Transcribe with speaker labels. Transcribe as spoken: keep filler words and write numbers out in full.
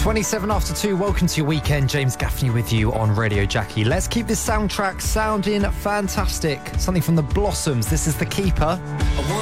Speaker 1: twenty-seven after two, welcome to your weekend. James Gaffney with you on Radio Jackie. Let's keep this soundtrack sounding fantastic. Something from the Blossoms. This is The Keeper.